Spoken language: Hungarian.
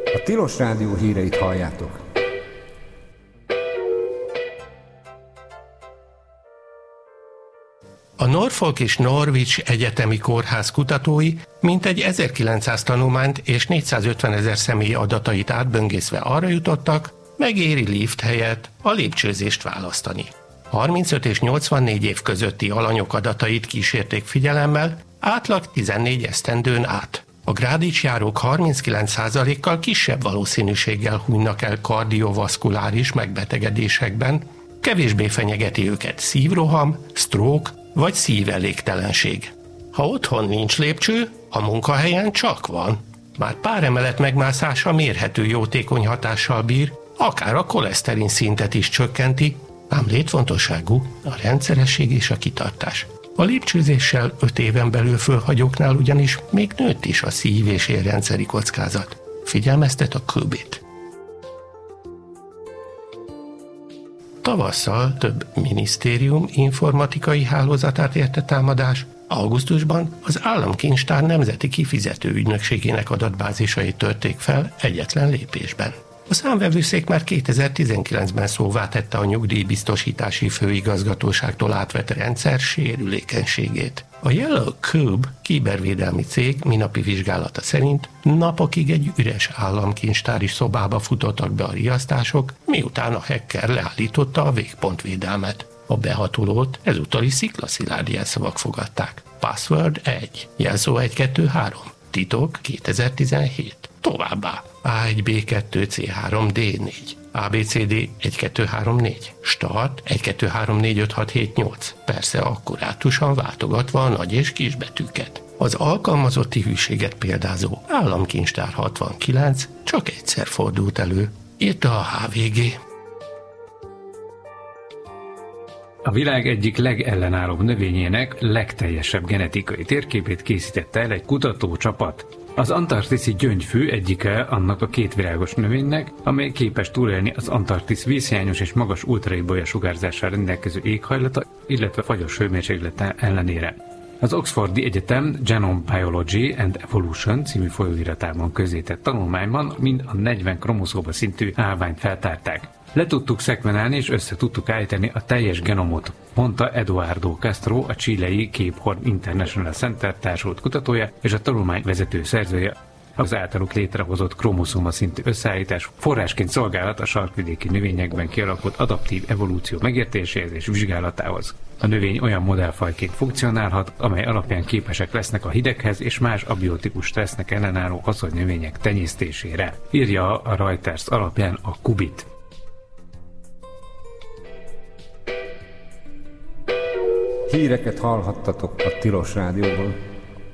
A Tilos Rádió híreit halljátok. A Norfolk és Norwich Egyetemi Kórház kutatói mintegy 1900 tanulmányt és 450 000 személy adatait átböngészve arra jutottak, megéri lift helyett a lépcsőzést választani. 35 és 84 év közötti alanyok adatait kísérték figyelemmel, átlag 14 esztendőn át. A grádicsjárók 39%-kal kisebb valószínűséggel hunynak el kardiovaszkuláris megbetegedésekben, kevésbé fenyegeti őket szívroham, stroke vagy szívelégtelenség. Ha otthon nincs lépcső, a munkahelyen csak van. Már pár emelet megmászása mérhető jótékony hatással bír, akár a koleszterin szintet is csökkenti, ám létfontosságú a rendszeresség és a kitartás. A lépcsőzéssel 5 éven belül fölhagyóknál ugyanis még nőtt is a szív- és érrendszeri kockázat. Figyelmeztet a Kubit. Tavasszal több minisztérium informatikai hálózatát érte támadás, augusztusban az Államkincstár Nemzeti Kifizető Ügynökségének adatbázisai törték fel egyetlen lépésben. A számvevőszék már 2019-ben szóvá tette a nyugdíjbiztosítási főigazgatóságtól átvett rendszer sérülékenységét. A Yellow Cube kibervédelmi cég minapi vizsgálata szerint napokig egy üres államkincstári szobába futottak be a riasztások, miután a hacker leállította a végpontvédelmet. A behatolót ezúttal sziklaszilárd jelszavak fogadták. Password 1, jelszó 123, titok 2017. Továbbá A1B2C3D4, ABCD 1234, start 12345678, persze akkurátusan váltogatva a nagy és kisbetűket. Az alkalmazotti hűséget példázó Államkincstár 69 csak egyszer fordult elő, írta a HVG. A világ egyik legellenállóbb növényének legteljesebb genetikai térképét készítette el egy kutatócsapat. Az antarktiszi gyöngyfű egyike annak a két virágos növénynek, amely képes túlélni az Antarktisz vízhiányos és magas ultraibolya sugárzással rendelkező éghajlata, illetve fagyos hőmérséklete ellenére. Az Oxfordi Egyetem Genome Biology and Evolution című folyóiratában közzétett tanulmányban mind a 40 kromoszóma szintű állványt feltárták. Le tudtuk szekvenálni és össze tudtuk állítani a teljes genomot, mondta Eduardo Castro, a chilei Cape Horn International Center társult kutatója és a tanulmány vezető szerzője. Az általuk létrehozott kromoszóma szintű összeállítás forrásként szolgálhat a sarkvidéki növényekben kialakult adaptív evolúció megértéséhez és vizsgálatához. A növény olyan modellfajként funkcionálhat, amely alapján képesek lesznek a hideghez és más abiotikus stressznek ellenálló haszonnövények tenyésztésére, írja a Reuters alapján a Kubit. Híreket hallhattatok a Tilos Rádióból.